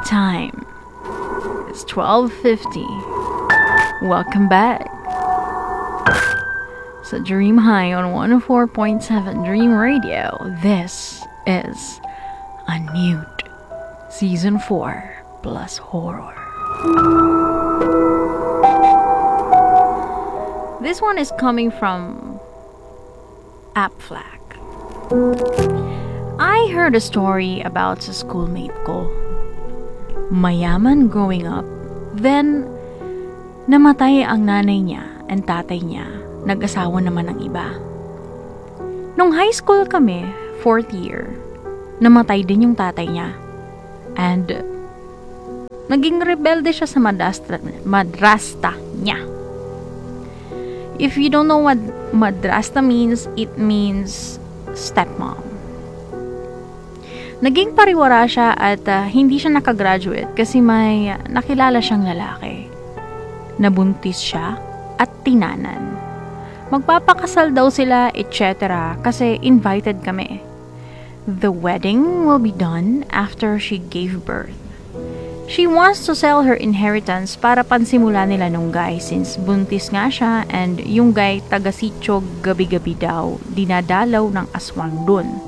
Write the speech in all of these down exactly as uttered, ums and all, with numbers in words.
time is twelve fifty. Welcome back sa Dream High on one oh four point seven Dream Radio. This is Unmute Season four plus Horror. This one is coming from Appflack. I heard a story about sa schoolmate ko. Mayaman growing up, then namatay ang nanay niya and tatay niya. Nag-asawa naman ng iba. Nung high school kami, fourth year, namatay din yung tatay niya. And naging rebelde siya sa madrasta, madrasta niya. If you don't know what madrasta means, it means stepmom. Naging pariwara siya at uh, hindi siya nakagraduate kasi may uh, nakilala siyang lalaki. Nabuntis siya at tinanan. Magpapakasal daw sila, et cetera kasi invited kami. The wedding will be done after she gave birth. She wants to sell her inheritance para pansimula nila nung guy since buntis nga siya and yung guy taga-sityo gabi-gabi daw dinadalaw ng aswang dun.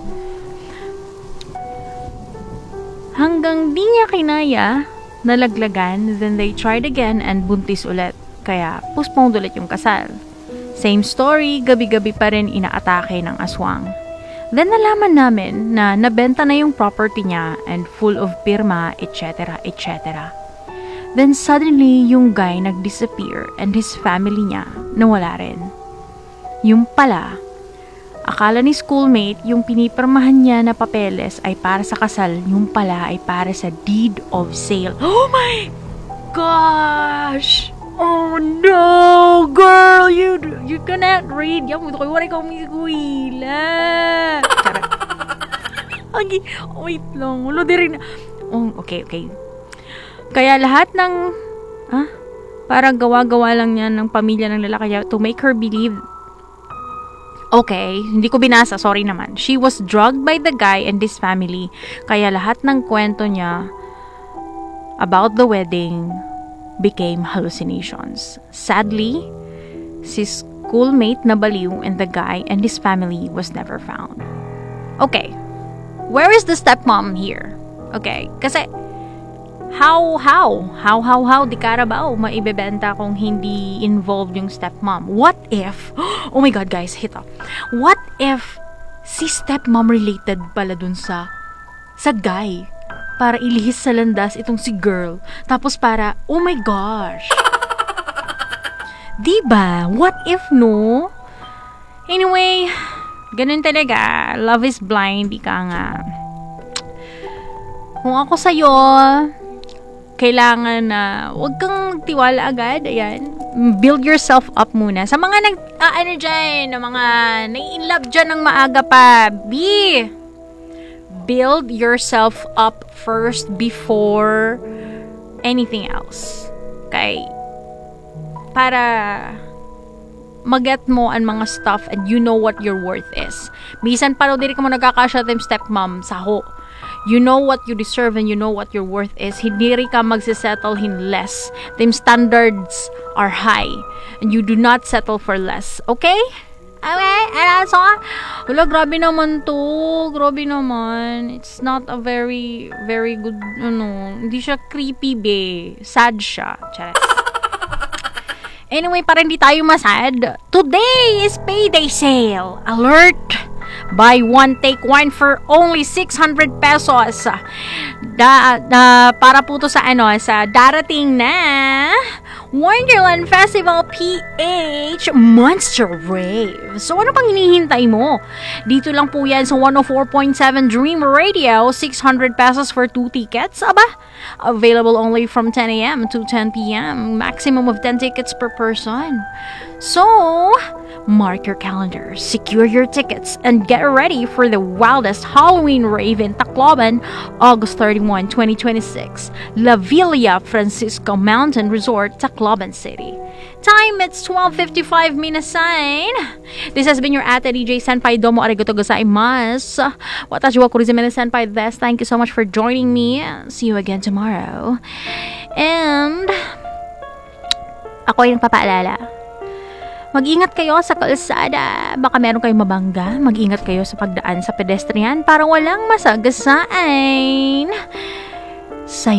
Hanggang di niya kinaya, nalaglagan, then they tried again and buntis ulit. Kaya postponed ulit yung kasal. Same story, gabi-gabi pa rin inaatake ng aswang. Then nalaman namin na nabenta na yung property niya and full of pirma, et cetera, et cetera. Then suddenly, yung guy nag-disappear and his family niya nawala rin. Yung pala, akala ni schoolmate yung pinipirmahan niya na papeles ay para sa kasal, yung pala ay para sa deed of sale. Oh my gosh! Oh no, girl, you you cannot read. Yan mo, wala ikaw miguila. Charot. Agi, wait lang. Wala di rin. Oh, okay, okay. Kaya lahat ng, ah, parang gawa-gawa lang niya ng pamilya ng lalaki niya to make her believe. Okay, hindi ko binasa, sorry naman. She was drugged by the guy and his family. Kaya lahat ng kwento niya about the wedding became hallucinations. Sadly, si schoolmate na baliw and the guy and his family was never found. Okay, where is the stepmom here? Okay, kasi how, how, how, how, how di Carabao maibebenta kung hindi involved yung stepmom? What if, oh my god guys, hit up. What if si stepmom related pala dun sa, sa guy? Para ilihis sa landas itong si girl. Tapos para, oh my gosh. Diba? What if no? Anyway, ganun talaga. Love is blind, ika nga. Kung ako sa'yo, kailangan na, huwag kang tiwala agad. Ayan. Build yourself up muna. Sa mga nag, ah, ano dyan, na mga nai-inlove dyan ng maaga pa. B! Build yourself up first before anything else. Okay? Para maget mo ang mga stuff and you know what your worth is. Bisan pa rin ka mo nagkakasya them stepmom sa ho. You know what you deserve and you know what your worth is. Hindi rin ka magsisettle in less. Them standards are high and you do not settle for less. Okay? Okay, and so, wala, grabe naman to. Grabe naman. It's not a very, very good, ano, hindi siya creepy, be. Sad siya. Charet. Anyway, para hindi tayo masad, today is payday sale. Alert! Buy one, take one for only six hundred pesos. Da, da, para po to sa, ano, sa darating na Wonderland Festival P H Monster Rave. So, ano pang hinihintay mo? Dito lang po yan sa one oh four point seven Dream Radio. six hundred pesos for two tickets. Aba, available only from ten a.m. to ten p.m. Maximum of ten tickets per person. So, mark your calendar, secure your tickets, and get ready for the wildest Halloween rave in Tacloban, August thirty-first, twenty twenty-six. La Villa Francisco Mountain Resort, Tacloban City. Time, it's twelve fifty-five minasan. This has been your Ate D J Senpai. Domo arigato gozaimasu. Watashi wa kurizume senpai desu. Thank you so much for joining me. See you again tomorrow. And ako ay nagpapaalala. Mag-ingat kayo sa kalsada. Baka meron kayong mabangga. Mag-ingat kayo sa pagdaan sa pedestrian para walang masagasaan. Say